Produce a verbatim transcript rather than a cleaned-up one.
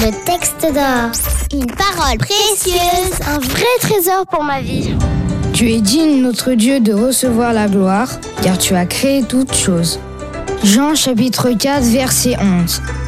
Le texte d'or. Une parole précieuse, un vrai trésor pour ma vie. Tu es digne, notre Dieu, de recevoir la gloire, car tu as créé toutes choses. Jean chapitre quatre, verset onze.